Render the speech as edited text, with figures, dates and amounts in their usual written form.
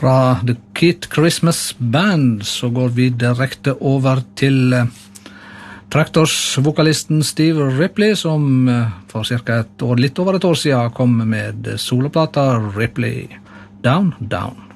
Fra The Kid Christmas Band så går vi direkte over til Tractors-vokalisten Steve Ripley, som for cirka litt over et år siden kom med soloplata Ripley Down, Down.